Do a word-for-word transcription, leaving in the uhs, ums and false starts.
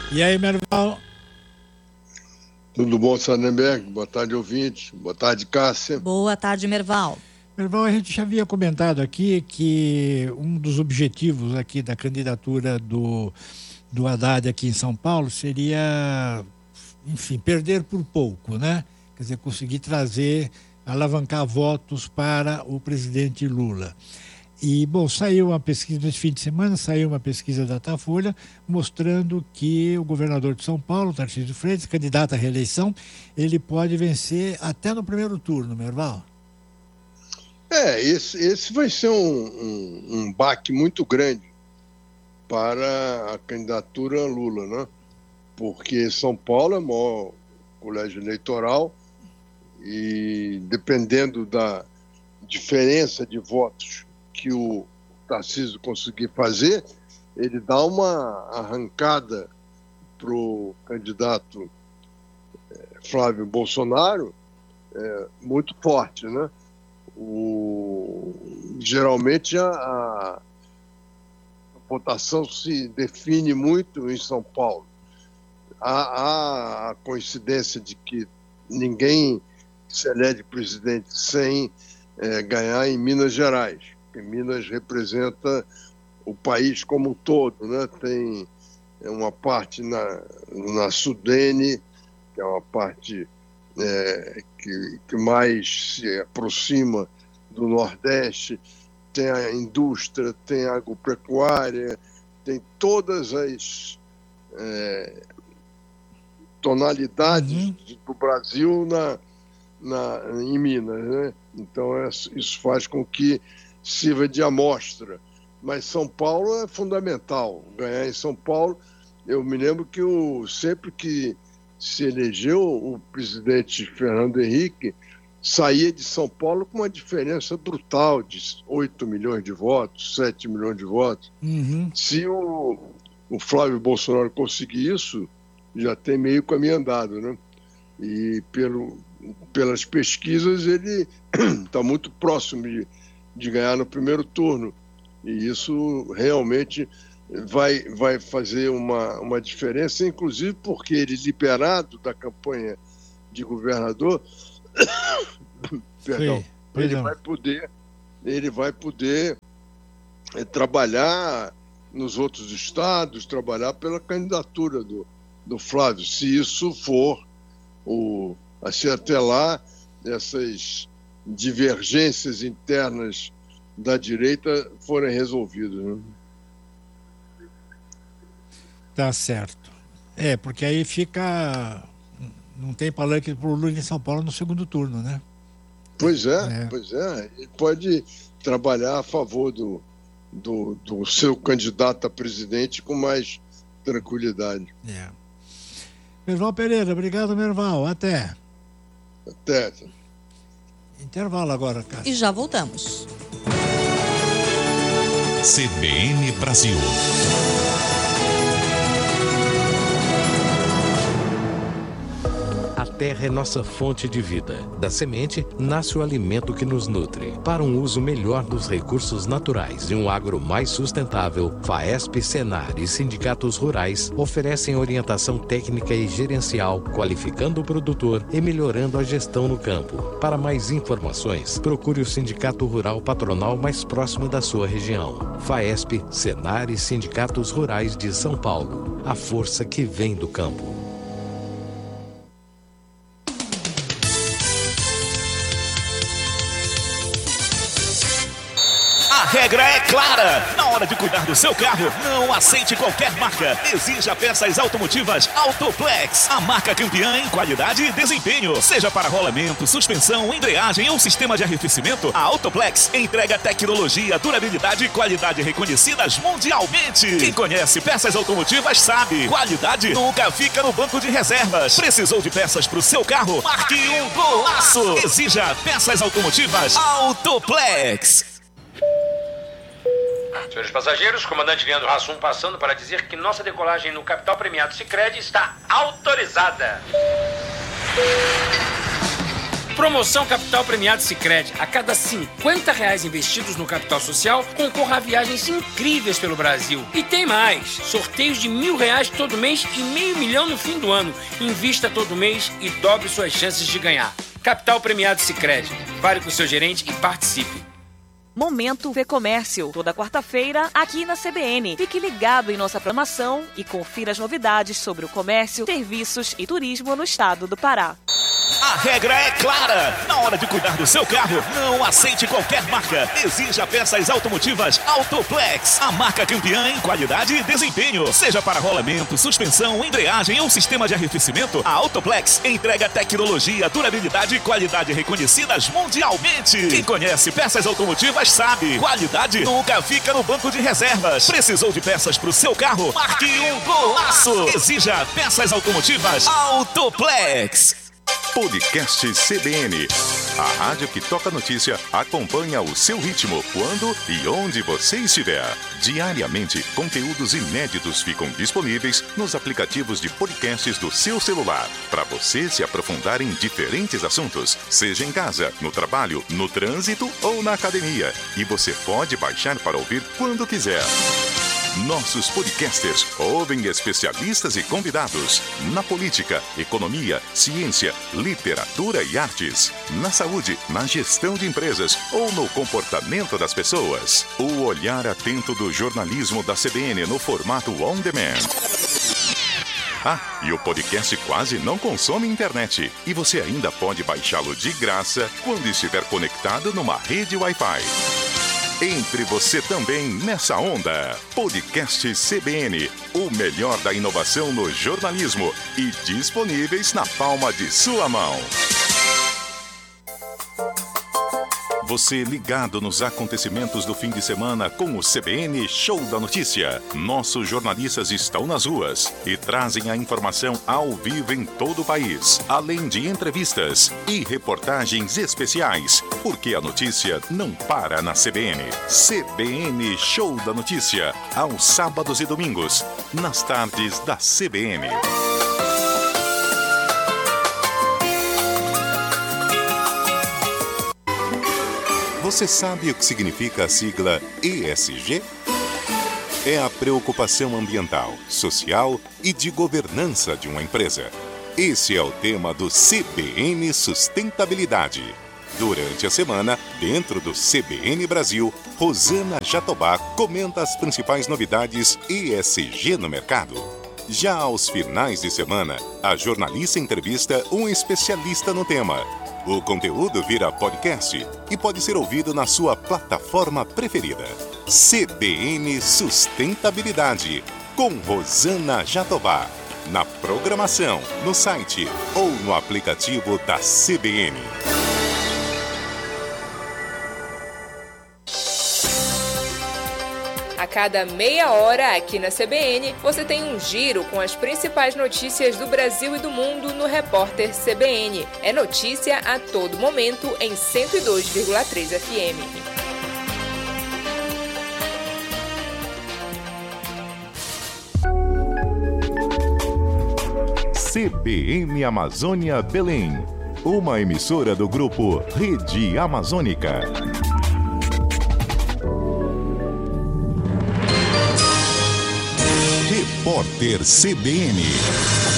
E aí, Merval? Tudo bom, Sarnenberg? Boa tarde, ouvintes. Boa tarde, Cássia. Boa tarde, Merval. Merval, a gente já havia comentado aqui que um dos objetivos aqui da candidatura do, do Haddad aqui em São Paulo seria, enfim, perder por pouco, né? Quer dizer, conseguir trazer, alavancar votos para o presidente Lula. E, bom, saiu uma pesquisa nesse fim de semana, saiu uma pesquisa da Datafolha mostrando que o governador de São Paulo, Tarcísio de Freitas, candidato à reeleição, ele pode vencer até no primeiro turno, Merval. É, esse, esse vai ser um, um, um baque muito grande para a candidatura Lula, né? Porque São Paulo é o maior colégio eleitoral e, dependendo da diferença de votos que o Tarcísio conseguir fazer, ele dá uma arrancada para o candidato é, Flávio Bolsonaro é, muito forte, né? O, geralmente a, a votação se define muito em São Paulo. Há, há a coincidência de que ninguém se elege presidente sem é, ganhar em Minas Gerais. Minas representa o país como um todo, né? Tem uma parte na, na Sudene, que é uma parte é, que, que mais se aproxima do Nordeste, tem a indústria, tem a agropecuária, tem todas as é, tonalidades uhum. do Brasil na, na, em Minas, né? Então é, isso faz com que sirva de amostra, mas São Paulo é fundamental, ganhar em São Paulo. Eu me lembro que o, sempre que se elegeu o presidente Fernando Henrique, saía de São Paulo com uma diferença brutal de oito milhões de votos, sete milhões de votos. Uhum. Se o, o Flávio Bolsonaro conseguir isso, já tem meio caminho andado, né? E pelo, pelas pesquisas ele está muito próximo de de ganhar no primeiro turno, e isso realmente vai, vai fazer uma, uma diferença, inclusive porque ele, liberado da campanha de governador, perdão, Sim, ele perdão. vai poder, ele vai poder é, trabalhar nos outros estados, trabalhar pela candidatura do, do Flávio, se isso for o, assim, até lá, essas divergências internas da direita forem resolvidas, né? Tá certo. É, porque aí fica... Não tem palanque para o Lula em São Paulo no segundo turno, né? Pois é, é. pois é. Ele pode trabalhar a favor do, do, do seu candidato a presidente com mais tranquilidade. É. Merval Pereira, obrigado, Merval. Até. Até. Intervalo agora, Cássio. E já voltamos. C B N Brasil. A terra é nossa fonte de vida. Da semente, nasce o alimento que nos nutre. Para um uso melhor dos recursos naturais e um agro mais sustentável, FAESP, Senar e sindicatos rurais oferecem orientação técnica e gerencial, qualificando o produtor e melhorando a gestão no campo. Para mais informações, procure o Sindicato Rural Patronal mais próximo da sua região. FAESP, Senar e sindicatos rurais de São Paulo. A força que vem do campo. A regra é clara. Na hora de cuidar do seu carro, não aceite qualquer marca. Exija peças automotivas Autoplex. A marca campeã em qualidade e desempenho. Seja para rolamento, suspensão, embreagem ou sistema de arrefecimento, a Autoplex entrega tecnologia, durabilidade e qualidade reconhecidas mundialmente. Quem conhece peças automotivas sabe. Qualidade nunca fica no banco de reservas. Precisou de peças para o seu carro? Marque um golaço. Exija peças automotivas Autoplex. Senhores passageiros, comandante Leandro Hassum passando para dizer que nossa decolagem no Capital Premiado Sicredi está autorizada. Promoção Capital Premiado Sicredi. A cada cinquenta reais investidos no Capital Social, concorra a viagens incríveis pelo Brasil. E tem mais. Sorteios de mil reais todo mês e meio milhão no fim do ano. Invista todo mês e dobre suas chances de ganhar. Capital Premiado Sicredi. Fale com o seu gerente e participe. Momento Fê Comércio, toda quarta-feira aqui na C B N. Fique ligado em nossa programação e confira as novidades sobre o comércio, serviços e turismo no estado do Pará. A regra é clara. Na hora de cuidar do seu carro, não aceite qualquer marca. Exija peças automotivas Autoplex. A marca campeã em qualidade e desempenho. Seja para rolamento, suspensão, embreagem ou sistema de arrefecimento, a Autoplex entrega tecnologia, durabilidade e qualidade reconhecidas mundialmente. Quem conhece peças automotivas sabe. Qualidade nunca fica no banco de reservas. Precisou de peças para o seu carro? Marque um golaço. Exija peças automotivas Autoplex. Podcast C B N. A rádio que toca notícia acompanha o seu ritmo, quando e onde você estiver. Diariamente, conteúdos inéditos ficam disponíveis nos aplicativos de podcasts do seu celular, para você se aprofundar em diferentes assuntos, seja em casa, no trabalho, no trânsito ou na academia. E você pode baixar para ouvir quando quiser. Nossos podcasters ouvem especialistas e convidados na política, economia, ciência, literatura e artes, na saúde, na gestão de empresas ou no comportamento das pessoas. O olhar atento do jornalismo da C B N no formato on demand. Ah, e o podcast quase não consome internet. E você ainda pode baixá-lo de graça quando estiver conectado numa rede Wi-Fi. Entre você também nessa onda. Podcast C B N, o melhor da inovação no jornalismo e disponíveis na palma de sua mão. Você ligado nos acontecimentos do fim de semana com o C B N Show da Notícia. Nossos jornalistas estão nas ruas e trazem a informação ao vivo em todo o país, além de entrevistas e reportagens especiais, porque a notícia não para na C B N. C B N Show da Notícia, aos sábados e domingos, nas tardes da C B N. Você sabe o que significa a sigla E S G? É a preocupação ambiental, social e de governança de uma empresa. Esse é o tema do C B N Sustentabilidade. Durante a semana, dentro do C B N Brasil, Rosana Jatobá comenta as principais novidades E S G no mercado. Já aos finais de semana, a jornalista entrevista um especialista no tema. O conteúdo vira podcast e pode ser ouvido na sua plataforma preferida. C B N Sustentabilidade, com Rosana Jatobá. Na programação, no site ou no aplicativo da C B N. A cada meia hora aqui na C B N, você tem um giro com as principais notícias do Brasil e do mundo no Repórter C B N. É notícia a todo momento em cento e dois vírgula três F M. C B N Amazônia Belém, uma emissora do grupo Rede Amazônica. Repórter C B N.